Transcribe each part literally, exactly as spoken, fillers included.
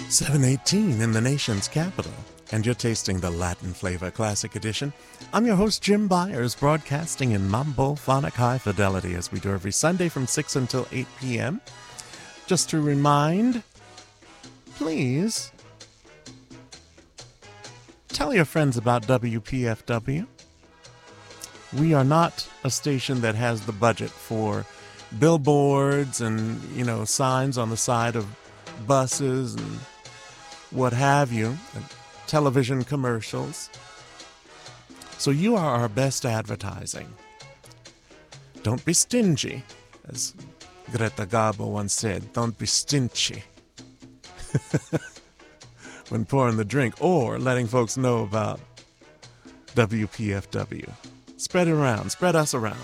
seven eighteen in the nation's capital, and you're tasting the Latin Flavor Classic Edition. I'm your host, Jim Byers, broadcasting in mambo-phonic high fidelity as we do every Sunday from six until eight p.m. Just to remind, please tell your friends about W P F W. We are not a station that has the budget for billboards and, you know, signs on the side of buses and what have you, and television commercials. So you are our best advertising. Don't be stingy, as Greta Garbo once said. Don't be stingy when pouring the drink or letting folks know about W P F W. Spread it around. Spread us around.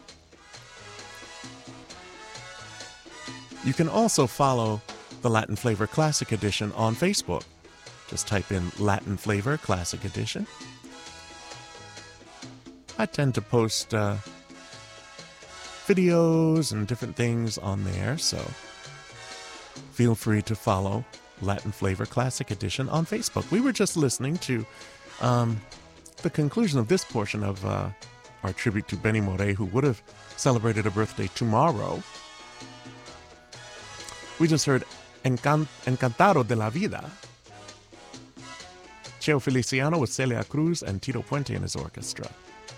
You can also follow the Latin Flavor Classic Edition on Facebook. Just type in Latin Flavor Classic Edition. I tend to post uh, videos and different things on there, so feel free to follow Latin Flavor Classic Edition on Facebook. We were just listening to um, the conclusion of this portion of uh, our tribute to Benny Moré, who would have celebrated a birthday tomorrow. We just heard Encan- Encantado de la Vida. Cheo Feliciano with Celia Cruz and Tito Puente and his orchestra.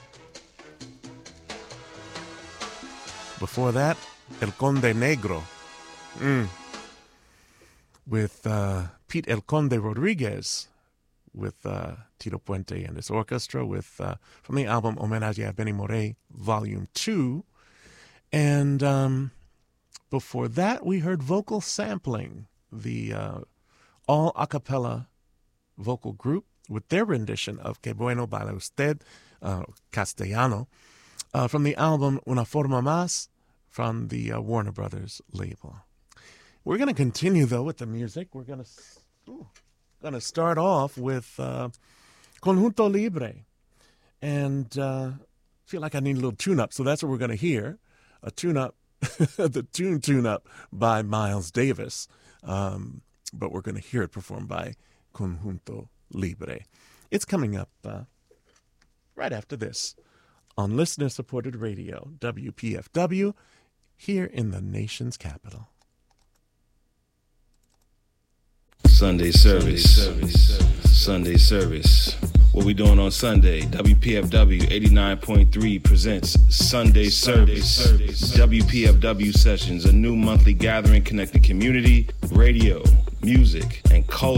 Before that, El Conde Negro. Mm. With uh, Pete El Conde Rodriguez with uh, Tito Puente and his orchestra with uh, from the album Homenaje a Benny Moré, Volume two. And um, before that, we heard Vocal Sampling, the uh, all-a-cappella vocal group with their rendition of Que Bueno Baila Usted, uh, Castellano, uh, from the album Una Forma Más from the uh, Warner Brothers label. We're going to continue, though, with the music. We're going to going to start off with uh, Conjunto Libre. And uh, feel like I need a little tune-up, so that's what we're going to hear, a tune-up, the tune tune-up by Miles Davis. Um, but we're going to hear it performed by Conjunto Libre. It's coming up uh, right after this on listener-supported radio, W P F W, here in the nation's capital. Sunday service. Sunday service. Sunday service. What we doing on Sunday? W P F W eighty-nine point three presents Sunday Service. Sunday service. W P F W Sessions, a new monthly gathering connecting community, radio, music, and culture